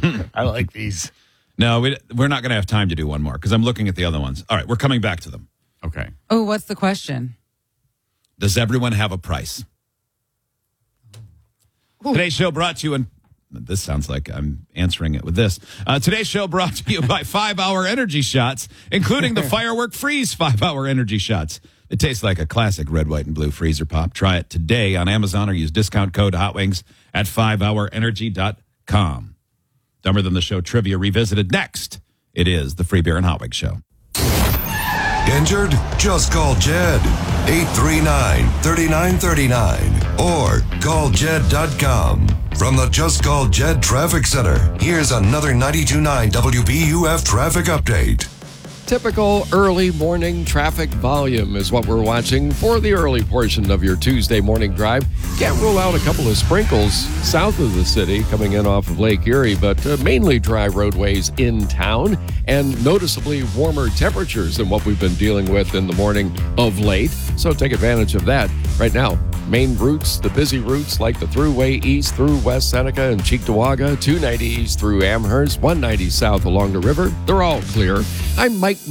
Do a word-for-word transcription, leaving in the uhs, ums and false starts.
I like these. No, we, we're not going to have time to do one more because I'm looking at the other ones. All right, we're coming back to them. Okay. Oh, what's the question? Does everyone have a price? Ooh. Today's show brought to you, and this sounds like I'm answering it with this. Uh, today's show brought to you by five hour Energy Shots, including the Firework Freeze five hour Energy Shots. It tastes like a classic red, white, and blue freezer pop. Try it today on Amazon or use discount code HOTWINGS at five hour energy dot com. Dumber Than the Show trivia revisited next. It is the Free Beer and Hot Wings Show. Injured? Just call Jed. eight three nine, three nine three nine or call jed dot com. From the Just Call Jed Traffic Center, here's another ninety-two point nine W B U F traffic update. Typical early morning traffic volume is what we're watching for the early portion of your Tuesday morning drive. Can't rule out a couple of sprinkles south of the city coming in off of Lake Erie, but uh, mainly dry roadways in town and noticeably warmer temperatures than what we've been dealing with in the morning of late. So take advantage of that. Right now, main routes, the busy routes like the Thruway East through West Seneca and Cheektowaga, two ninety East through Amherst, one ninety South along the river, they're all clear. I'm Mike